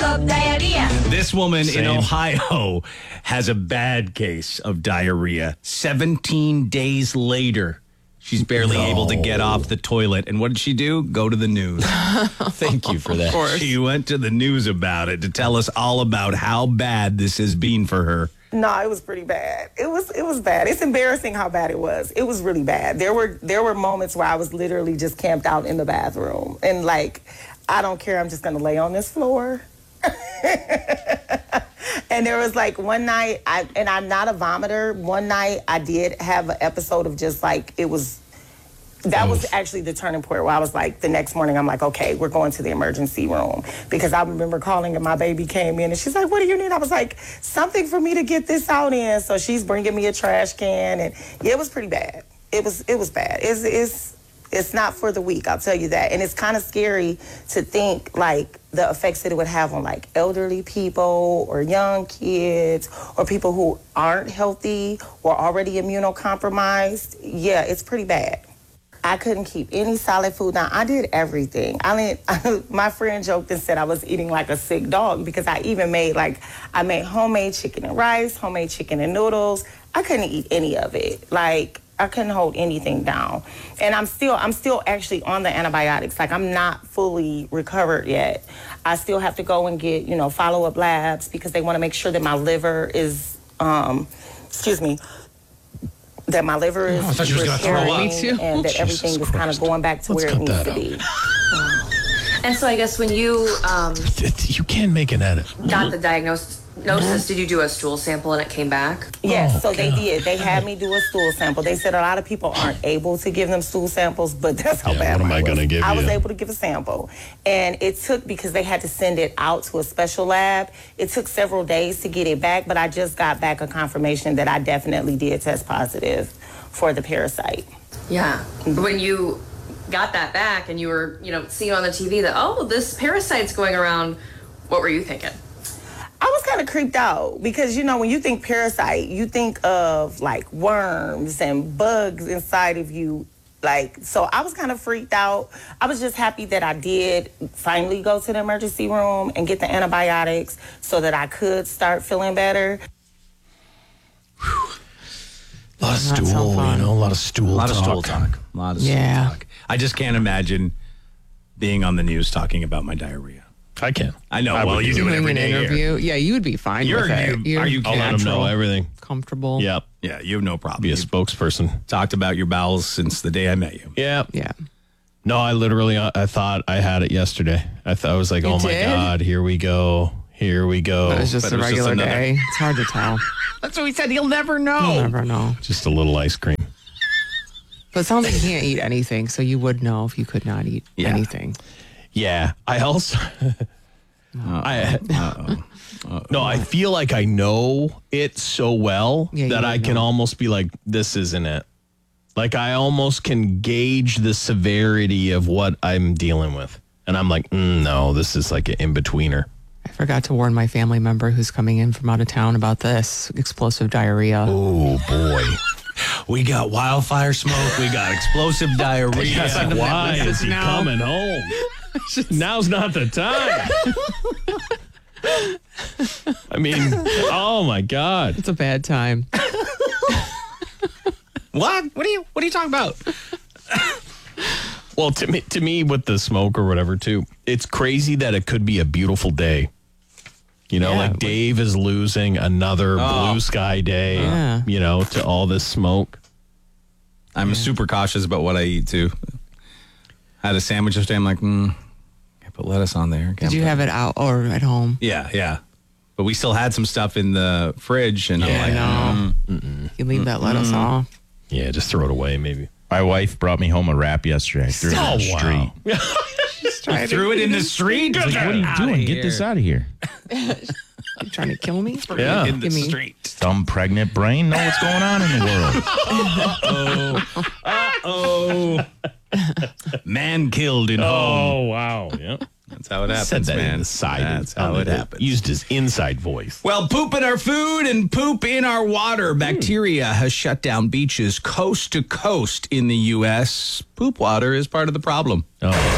of diarrhea. This woman in Ohio has a bad case of diarrhea. 17 days later, she's barely able to get off the toilet. And what did she do? Go to the news. Thank you for that. She went to the news about it to tell us all about how bad this has been for her. No, it was pretty bad. It was bad. It's embarrassing how bad it was. It was really bad. There were moments where I was literally just camped out in the bathroom and like, I don't care. I'm just gonna lay on this floor. And there was like one night, I'm not a vomiter. One night I did have an episode of just like that was actually the turning point where I was like, the next morning, I'm like, okay, we're going to the emergency room. Because I remember calling and my baby came in and she's like, what do you need? I was like, something for me to get this out in. So she's bringing me a trash can. And yeah, it was pretty bad. It was bad. It's not for the weak, I'll tell you that. And it's kind of scary to think like the effects that it would have on like elderly people or young kids or people who aren't healthy or already immunocompromised. Yeah, it's pretty bad. I couldn't keep any solid food down. I did everything. My friend joked and said I was eating like a sick dog because I even made homemade chicken and rice, homemade chicken and noodles. I couldn't eat any of it. Like, I couldn't hold anything down. And I'm still actually on the antibiotics. Like, I'm not fully recovered yet. I still have to go and get, follow-up labs because they want to make sure that my liver is, that my liver is repairing and that everything is kind of going back to where it needs to be. And so I guess when you you can make an edit. got the diagnosis, did you do a stool sample and it came back? Yes, they did. They had me do a stool sample. They said a lot of people aren't able to give them stool samples, but that's how bad what am I going to give I was you? able to give a sample. And it took, because they had to send it out to a special lab, it took several days to get it back, but I just got back a confirmation that I definitely did test positive for the parasite. Yeah. When you got that back and you were, seeing on the TV that, this parasite's going around, what were you thinking? I was kind of creeped out because, when you think parasite, you think of like worms and bugs inside of you. So I was kind of freaked out. I was just happy that I did finally go to the emergency room and get the antibiotics so that I could start feeling better. A lot of stool, a lot of stool talk. A lot of stool talk. I just can't imagine being on the news talking about my diarrhea. I can. I know. You do it every day. Interview. Yeah, you would be fine with it. Are you I'll let them know everything. Comfortable? Yep. Yeah, you have no problem. Be a spokesperson. Talked about your bowels since the day I met you. Yeah. Yeah. No, I thought I had it yesterday. I was like, my God, here we go. Here we go. It was just a regular day. It's hard to tell. That's what we said. You'll never know. You'll never know. Just a little ice cream. But it sounds like you can't eat anything, so you would know if you could not eat anything. Yeah. I also... No, I feel like I know it so well that I can almost be like, this isn't it. Like, I almost can gauge the severity of what I'm dealing with. And I'm like, no, this is like an in-betweener. I forgot to warn my family member who's coming in from out of town about this explosive diarrhea. Oh, boy. We got wildfire smoke. We got explosive diarrhea. Why is he coming home? Now's not the time. I mean, oh my God. It's a bad time. What? What are you talking about? Well, to me, with the smoke or whatever, too, it's crazy that it could be a beautiful day. Like Dave is losing another blue sky day, to all this smoke. I'm super cautious about what I eat, too. I had a sandwich yesterday. I'm like, can't put lettuce on there. Did you have it out or at home? Yeah. But we still had some stuff in the fridge, and I'm like, You leave that lettuce off. Yeah, just throw it away, maybe. My wife brought me home a wrap yesterday. I threw it in the street. Threw it in the street? Like, what are you doing? Get this out of here. You trying to kill me? Yeah. In the street. Dumb pregnant brain. Know what's going on in the world. Uh-oh. Man killed in home. Oh, wow. Yep. That's how it happens, Said that man. in the side. That's how it happens. Used his inside voice. Well, poop in our food and poop in our water. Bacteria has shut down beaches coast to coast in the U.S. Poop water is part of the problem. Oh.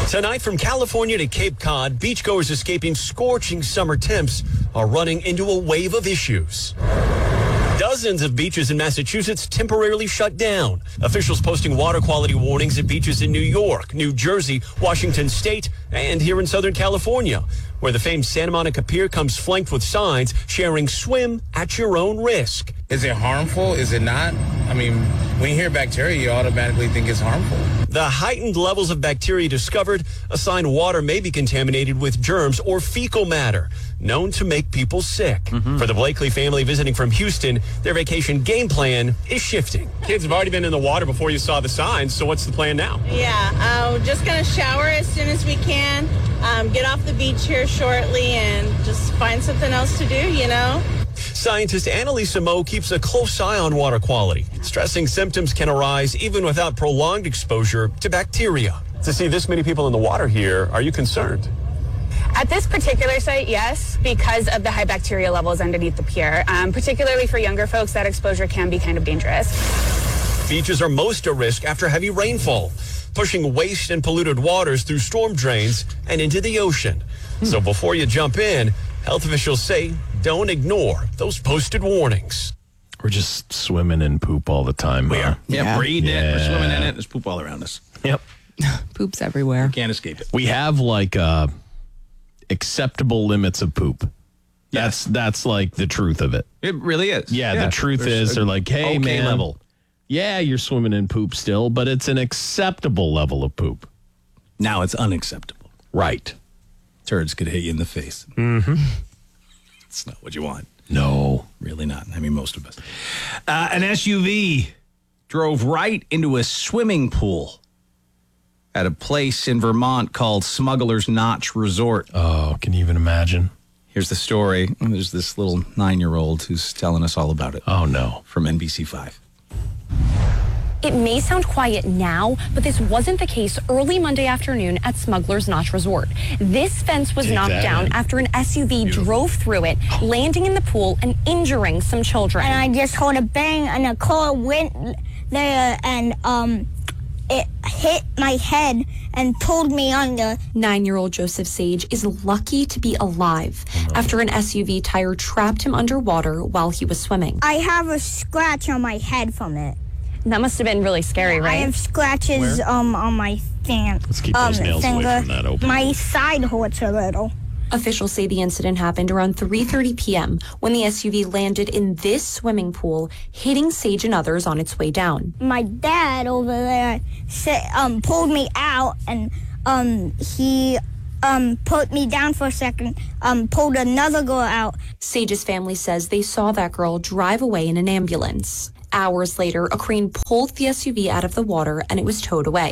Tonight from California to Cape Cod, beachgoers escaping scorching summer temps are running into a wave of issues. Dozens of beaches in Massachusetts temporarily shut down. Officials posting water quality warnings at beaches in New York, New Jersey, Washington State, and here in Southern California, where the famed Santa Monica Pier comes flanked with signs sharing swim at your own risk. Is it harmful? Is it not? I mean, when you hear bacteria, you automatically think it's harmful. The heightened levels of bacteria discovered a sign water may be contaminated with germs or fecal matter, known to make people sick. For the Blakely family visiting from Houston, their vacation game plan is shifting. Kids have already been in the water before you saw the signs, so what's the plan now? Yeah, we're just going to shower as soon as we can, get off the beach here shortly, and just find something else to do, you know? Scientist Annalisa Moe keeps a close eye on water quality, stressing symptoms can arise even without prolonged exposure to bacteria. To see this many people in the water here, are you concerned? At this particular site, yes, because of the high bacteria levels underneath the pier. Particularly for younger folks, that exposure can be kind of dangerous. Beaches are most at risk after heavy rainfall, pushing waste and polluted waters through storm drains and into the ocean. So before you jump in, health officials say don't ignore those posted warnings. We're just swimming in poop all the time. We are. Yeah. Breathing it. We're swimming in it. There's poop all around us. Yep. Poop's everywhere. Can't escape it. We have like acceptable limits of poop. That's like the truth of it. It really is. Yeah, the truth is they're like, hey, okay man, level. Yeah, you're swimming in poop still, but it's an acceptable level of poop. Now it's unacceptable. Right. Turds could hit you in the face. Mm-hmm. It's not what you want. No. Really not. I mean, most of us. An SUV drove right into a swimming pool at a place in Vermont called Smuggler's Notch Resort. Oh, can you even imagine? Here's the story. There's this little 9-year-old who's telling us all about it. Oh, no. From NBC5. It may sound quiet now, but this wasn't the case early Monday afternoon at Smuggler's Notch Resort. This fence was knocked down after an SUV drove through it, landing in the pool and injuring some children. And I just heard a bang and a car went there and it hit my head and pulled me under. 9-year-old Joseph Sage is lucky to be alive after an SUV tire trapped him underwater while he was swimming. I have a scratch on my head from it. That must have been really scary, right? I have scratches on my Let's keep those nails away from that open. My side hurts a little. Officials say the incident happened around 3:30 p.m. when the SUV landed in this swimming pool, hitting Sage and others on its way down. My dad over there pulled me out, and he put me down for a second, pulled another girl out. Sage's family says they saw that girl drive away in an ambulance. Hours later, a crane pulled the SUV out of the water and it was towed away.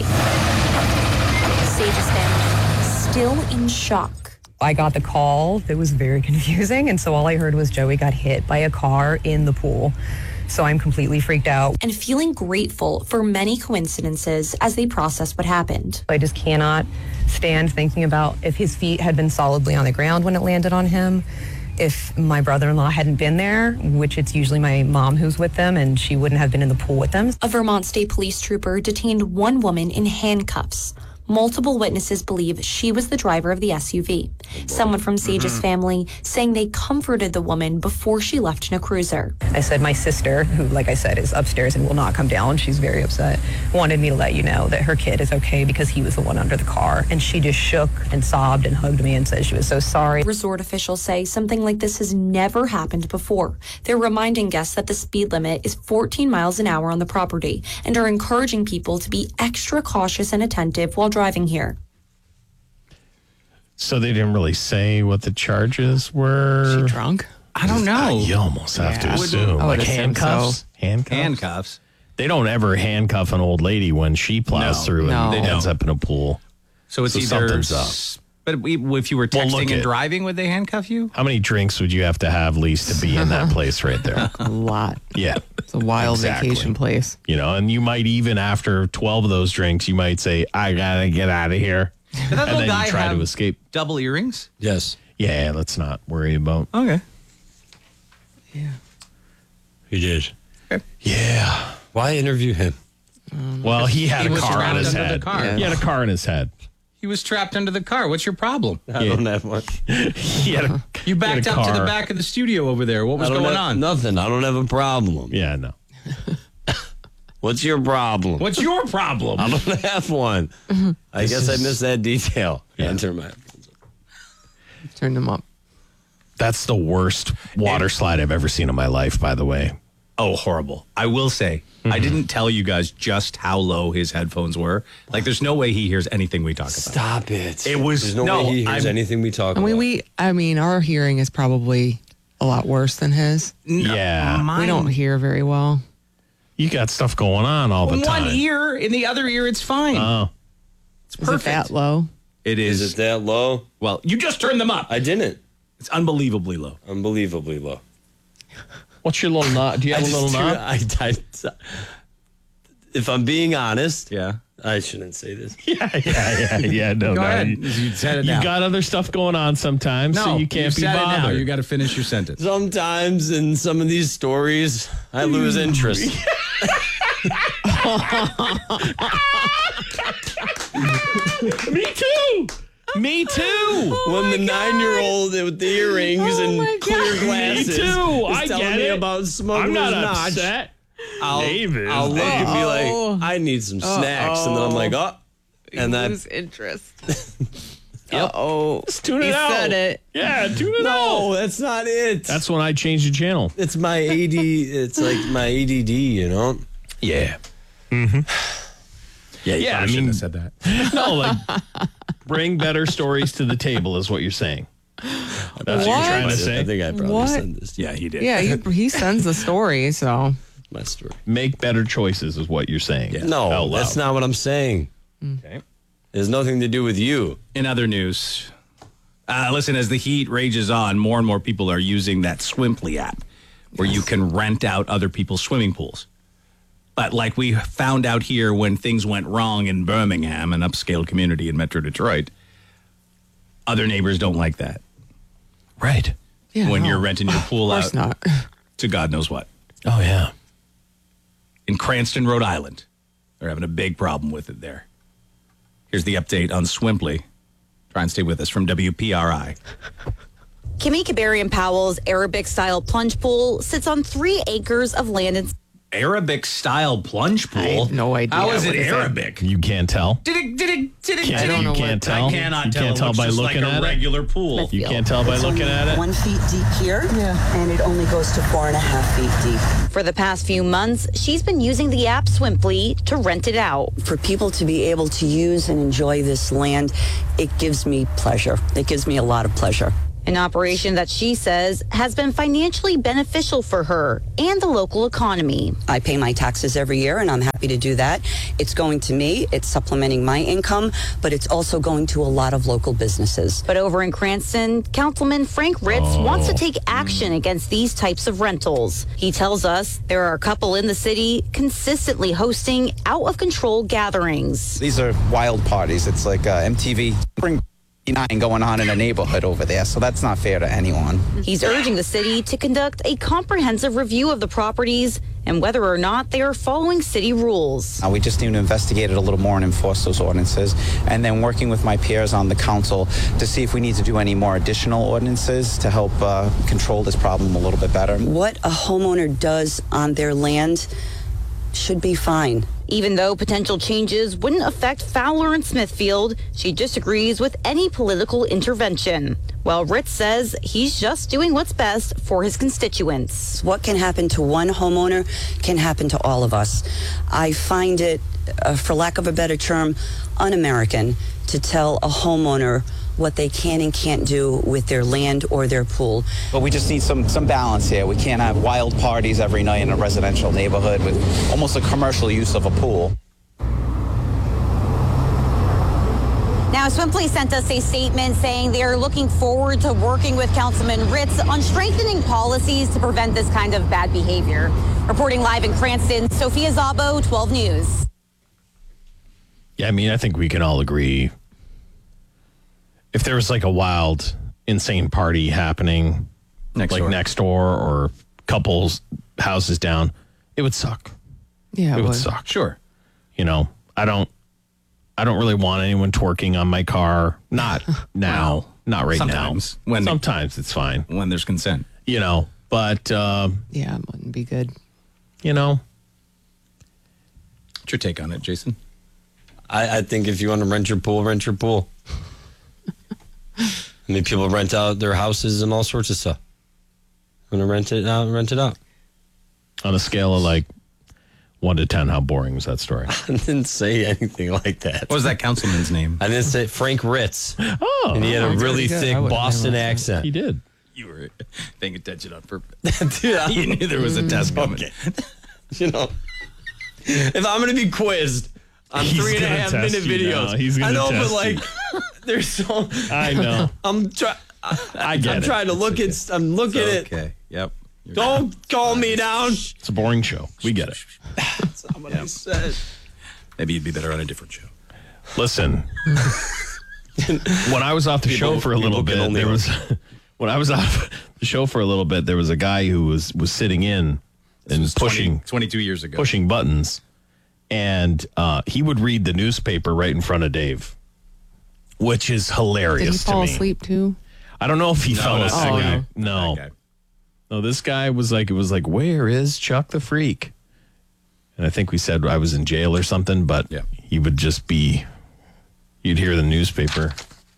Sage's family still in shock. I got the call. It was very confusing, and so all I heard was Joey got hit by a car in the pool. So I'm completely freaked out. And feeling grateful for many coincidences as they process what happened. I just cannot stand thinking about if his feet had been solidly on the ground when it landed on him, if my brother-in-law hadn't been there, which it's usually my mom who's with them, and she wouldn't have been in the pool with them. A Vermont State Police trooper detained one woman in handcuffs. Multiple witnesses believe she was the driver of the SUV. Someone from Sage's family saying they comforted the woman before she left in a cruiser. I said my sister, who, like I said, is upstairs and will not come down, she's very upset, wanted me to let you know that her kid is okay because he was the one under the car. And she just shook and sobbed and hugged me and said she was so sorry. Resort officials say something like this has never happened before. They're reminding guests that the speed limit is 14 miles an hour on the property and are encouraging people to be extra cautious and attentive while driving here. So they didn't really say what the charges were? She drunk? I don't know. You almost have to assume. I would Like assume handcuffs? so. Handcuffs. They don't ever handcuff an old lady when she plows through and No. ends up in a pool. So it's either something's up. But if you were Well, texting look and at- driving, would they handcuff you? How many drinks would you have to have, Lise, to be in that place right there? A lot. Yeah. It's a wild vacation place. You know, and you might even after 12 of those drinks, you might say, I gotta get out of here. Did that And little then guy you try have to escape. double earrings? Yes. Yeah, let's not worry about. Okay. He did. Yeah. Why interview him? Well, he had He a was car on trapped his under the head. car. He had a car in his head. He was trapped under the car. What's your problem? I don't have one. You backed up to the back of the studio over there. What was going on? Nothing. I don't have a problem. Yeah, no. What's your problem? What's your problem? I don't have one. I guess I missed that detail. Yeah. Turn my headphones up. Turn them up. That's the worst water slide I've ever seen in my life, by the way. Oh, horrible. I will say, I didn't tell you guys just how low his headphones were. Like, there's no way he hears anything we talk about. Stop it. It was There's no way he hears anything we talk about. I mean, our hearing is probably a lot worse than his. Yeah. We don't hear very well. You got stuff going on all the time. One ear, in the other ear, it's fine. Oh. It's perfect. Is it that low? It is. Is it that low? Well, you just turned them up. I didn't. It's unbelievably low. Unbelievably low. What's your little knot? Do you have a little knot? If I'm being honest, yeah, I shouldn't say this. Yeah. No, Go ahead. You said it now. got other stuff going on sometimes, so you can't be bothered. Now. You got to finish your sentence. Sometimes in some of these stories, I lose interest. Me too. Me too. When the 9-year-old with the earrings and clear glasses Me too. is I telling get me it. about Smuggler's I'm not Notch, upset. David. I'll look and be like, I need some snacks. And then I'm like, oh. And then lose interest. Yep. Just tune it out. He said it. Yeah, tune it out. No, that's not it. That's when I changed the channel. It's my AD. It's like my ADD, you know? Yeah. Mm-hmm. Yeah, I shouldn't have said that. No, like, bring better stories to the table is what you're saying. That's what you're trying to say. I think I probably said this. Yeah, he did. Yeah, he sends the story, so. My story. Make better choices is what you're saying. Yeah. No, that's not what I'm saying. Okay. It has nothing to do with you. In other news, listen, as the heat rages on, more and more people are using that Swimply app where you can rent out other people's swimming pools. But like we found out here when things went wrong in Birmingham, an upscale community in Metro Detroit, other neighbors don't like that. Right. Yeah, when you're renting your pool of course out not. to God knows what. Oh, yeah. In Cranston, Rhode Island, they're having a big problem with it there. Here's the update on Swimply. Try and stay with us from WPRI. Kimmy Kabarian Powell's Arabic-style plunge pool sits on 3 acres of land in... Arabic-style plunge pool? I have no idea. How is What it is Arabic? You can't tell. Did it? I don't know. You can't tell. I cannot you tell. Can't tell by just looking like at a regular pool. You can't tell by looking at it. 1 feet deep here, and it only goes to 4.5 feet deep. For the past few months, she's been using the app Swimply to rent it out. For people to be able to use and enjoy this land, it gives me pleasure. It gives me a lot of pleasure. An operation that she says has been financially beneficial for her and the local economy. I pay my taxes every year, and I'm happy to do that. It's going to me, it's supplementing my income, but it's also going to a lot of local businesses. But over in Cranston, Councilman Frank Ritz wants to take action against these types of rentals. He tells us there are a couple in the city consistently hosting out-of-control gatherings. These are wild parties. It's like MTV Spring going on in a neighborhood over there, so that's not fair to anyone. He's urging the city to conduct a comprehensive review of the properties and whether or not they are following city rules. We just need to investigate it a little more and enforce those ordinances, and then working with my peers on the council to see if we need to do any more additional ordinances to help control this problem a little bit better. What a homeowner does on their land should be fine. Even though potential changes wouldn't affect Fowler and Smithfield, she disagrees with any political intervention. While Ritz says he's just doing what's best for his constituents. What can happen to one homeowner can happen to all of us. I find it, for lack of a better term, un-American to tell a homeowner what they can and can't do with their land or their pool. But we just need some balance here. We can't have wild parties every night in a residential neighborhood with almost a commercial use of a pool. Now, Swimply sent us a statement saying they are looking forward to working with Councilman Ritz on strengthening policies to prevent this kind of bad behavior. Reporting live in Cranston, Sophia Zabo, 12 News. Yeah, I mean, I think we can all agree. If there was like a wild, insane party happening next door or couples houses down, it would suck. Yeah, it would suck. Sure. You know, I don't I don't really want anyone twerking on my car. Not now. Not right sometimes. now. Sometimes it's fine. When there's consent. But... yeah, it wouldn't be good. What's your take on it, Jason? I think if you want to rent your pool, rent your pool. I mean, people rent out their houses and all sorts of stuff. I'm going to rent it out. On a scale of like 1 to 10, how boring was that story? I didn't say anything like that. What was that councilman's name? I didn't say Frank Ritz. Oh. And he had a really thick Boston He accent. did. You were paying attention on purpose. Dude, you knew there was a test coming. If I'm going to be quizzed on 3.5 minute videos, He's I know, test but like, there's so. I know. I'm trying. I'm trying to look at. I'm looking at. Okay. Yep. Don't call me down. It's a boring show. We get it. That's not what I said. Maybe you'd be better on a different show. Listen, when I was off the show for a little bit, when I was off the show for a little bit, there was a guy who was sitting in and pushing 22 years ago, pushing buttons, and he would read the newspaper right in front of Dave, which is hilarious. Did he fall to me. asleep too? I don't know if he fell asleep. No. No, this guy was like, it was like, where is Chuck the Freak? And I think we said I was in jail or something, but he would just be, you'd hear the newspaper.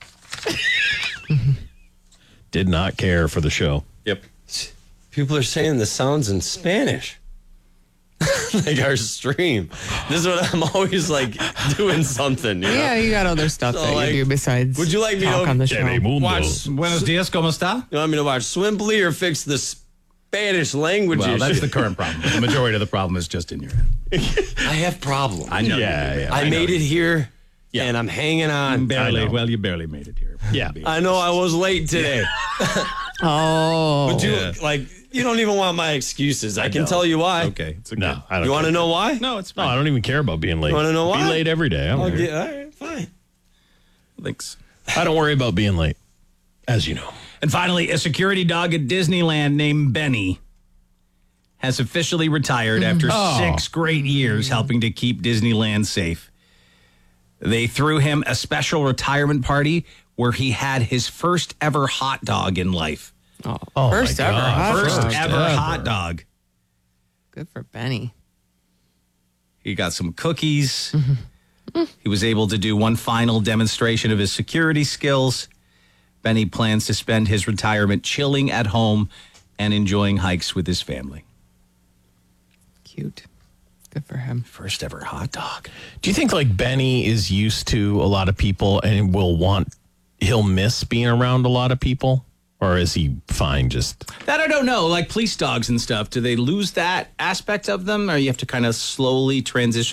Did not care for the show. Yep. People are saying the sounds in Spanish. Like our stream. This is what I'm always like doing something. You know? Yeah, you got other stuff So, that like, you do besides would you like me talk to on the show. watch Buenos dias, ¿cómo está? You want me to watch Swimply or fix the Spanish language Well, issue? that's the current problem. The majority of the problem is just in your head. I have problems. I know. Yeah. I made it here, and I'm hanging on. Barely. Well, you barely made it here. Yeah. I know I was late today. Oh. But you don't even want my excuses. I can tell you why. Okay. It's okay. No, I don't. You want to know why? No, it's No, fine. I don't even care about being late. You wanna know why? Be late every day. I don't care. All right, fine. Thanks. I don't worry about being late, as you know. And finally, a security dog at Disneyland named Benny has officially retired after 6 great years helping to keep Disneyland safe. They threw him a special retirement party where he had his first ever hot dog in life. Oh, First my ever God. hot First dog. ever hot dog. Good for Benny. He got some cookies. He was able to do one final demonstration of his security skills. Benny plans to spend his retirement chilling at home and enjoying hikes with his family. Cute. Good for him. First ever hot dog. Do you think like Benny is used to a lot of people and he'll miss being around a lot of people? Or is he fine just? That I don't know. Like police dogs and stuff, do they lose that aspect of them? Or you have to kind of slowly transition